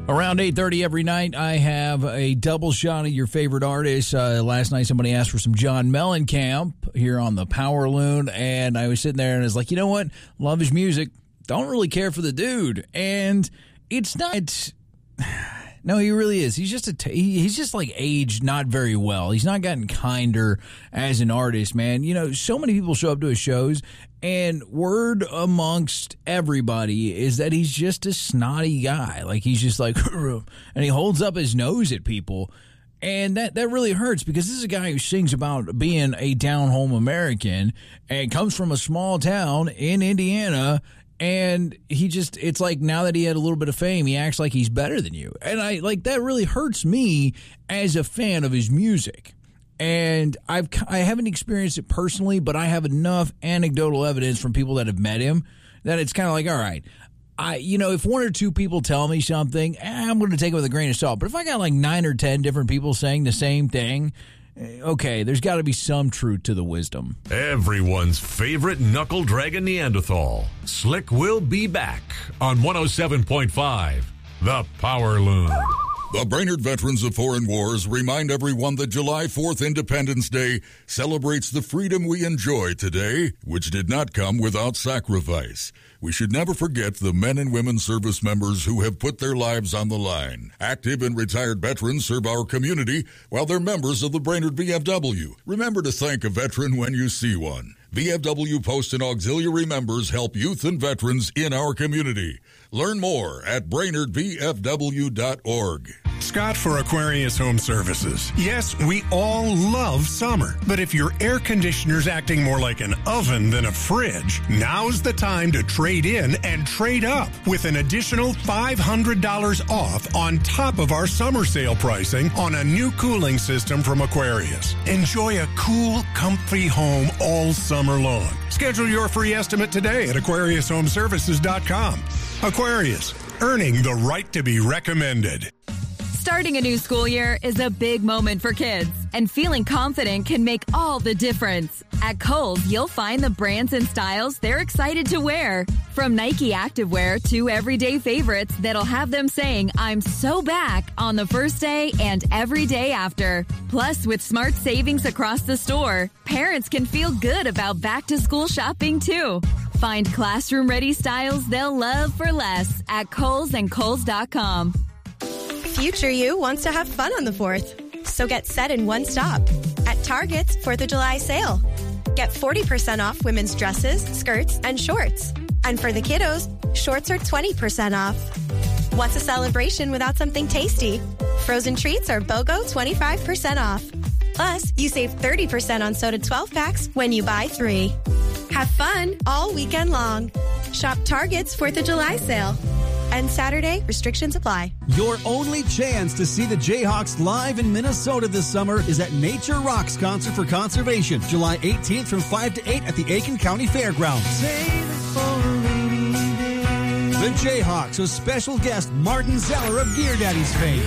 Around 8:30 every night, I have a double shot of your favorite artist. Last night, somebody asked for some John Mellencamp here on the Power Loon, and I was sitting there and I was like, you know what? Love his music. Don't really care for the dude. And it's not... No, he really is. He's just he's just like aged not very well. He's not gotten kinder as an artist, man. You know, so many people show up to his shows, and word amongst everybody is that he's just a snotty guy. Like, he's just like, and he holds up his nose at people. And that really hurts, because this is a guy who sings about being a down-home American and comes from a small town in Indiana. And it's like, now that he had a little bit of fame, he acts like he's better than you. And that really hurts me as a fan of his music. And I haven't experienced it personally, but I have enough anecdotal evidence from people that have met him that it's kind of like, all right, if one or two people tell me something, I'm going to take it with a grain of salt. But if I got like 9 or 10 different people saying the same thing, okay, there's got to be some truth to the wisdom. Everyone's favorite knuckle dragon Neanderthal, Slick, will be back on 107.5, The Power Loon. The Brainerd Veterans of Foreign Wars remind everyone that July 4th, Independence Day, celebrates the freedom we enjoy today, which did not come without sacrifice. We should never forget the men and women service members who have put their lives on the line. Active and retired veterans serve our community while they're members of the Brainerd VFW. Remember to thank a veteran when you see one. VFW Post and Auxiliary members help youth and veterans in our community. Learn more at BrainerdVFW.org. Scott for Aquarius Home Services. Yes, we all love summer, but if your air conditioner's acting more like an oven than a fridge, now's the time to trade in and trade up with an additional $500 off on top of our summer sale pricing on a new cooling system from Aquarius. Enjoy a cool, comfy home all summer long. Schedule your free estimate today at AquariusHomeservices.com. Aquarius, earning the right to be recommended. Starting a new school year is a big moment for kids, and feeling confident can make all the difference. At Kohl's, you'll find the brands and styles they're excited to wear. From Nike activewear to everyday favorites that'll have them saying, I'm so back on the first day and every day after. Plus, with smart savings across the store, parents can feel good about back-to-school shopping, too. Find classroom-ready styles they'll love for less at Kohl's and Kohl's.com. Future you wants to have fun on the 4th, so get set in one stop at Target's 4th of July sale. Get 40% off women's dresses, skirts, and shorts. And for the kiddos, shorts are 20% off. What's a celebration without something tasty? Frozen treats are BOGO 25% off. Plus, you save 30% on soda 12-packs when you buy 3. Have fun all weekend long. Shop Target's 4th of July sale. And Saturday, restrictions apply. Your only chance to see the Jayhawks live in Minnesota this summer is at Nature Rocks Concert for Conservation, July 18th from 5 to 8 at the Aiken County Fairgrounds. The Jayhawks with special guest Martin Zeller of Gear Daddies fame.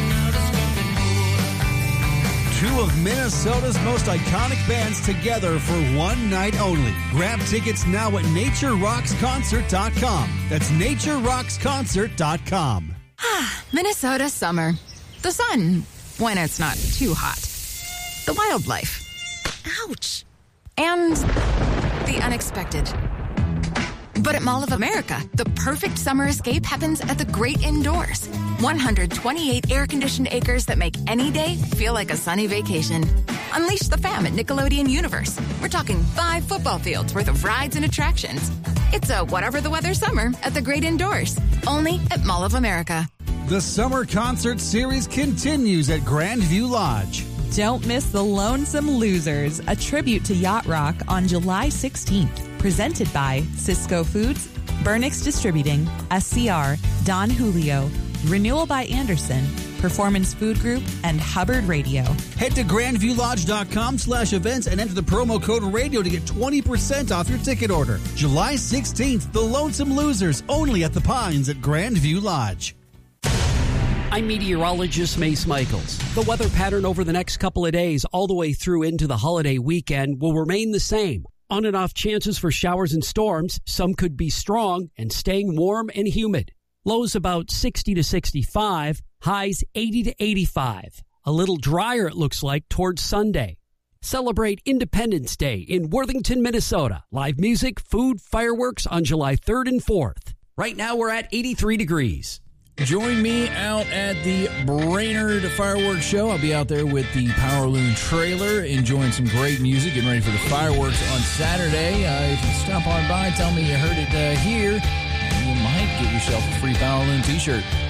2 of Minnesota's most iconic bands together for one night only. Grab tickets now at NatureRocksConcert.com. That's NatureRocksConcert.com. Minnesota summer. The sun, when it's not too hot. The wildlife. Ouch. And the unexpected. But at Mall of America, the perfect summer escape happens at the great indoors. 128 air-conditioned acres that make any day feel like a sunny vacation. Unleash the fam at Nickelodeon Universe. We're talking 5 football fields worth of rides and attractions. It's a whatever the weather summer at the great indoors. Only at Mall of America. The summer concert series continues at Grandview Lodge. Don't miss the Lonesome Losers, a tribute to Yacht Rock on July 16th. Presented by Cisco Foods, Burnix Distributing, SCR, Don Julio, Renewal by Anderson, Performance Food Group, and Hubbard Radio. Head to grandviewlodge.com/events and enter the promo code radio to get 20% off your ticket order. July 16th, the Lonesome Losers, only at the Pines at Grandview Lodge. I'm meteorologist Mace Michaels. The weather pattern over the next couple of days all the way through into the holiday weekend will remain the same. On and off chances for showers and storms. Some could be strong and staying warm and humid. Lows about 60 to 65, highs 80 to 85. A little drier, it looks like, towards Sunday. Celebrate Independence Day in Worthington, Minnesota. Live music, food, fireworks on July 3rd and 4th. Right now we're at 83 degrees. Join me out at the Brainerd Fireworks Show. I'll be out there with the Power Loon trailer, enjoying some great music, getting ready for the fireworks on Saturday. If you stop on by, tell me you heard it here, you might get yourself a free Power Loon t-shirt.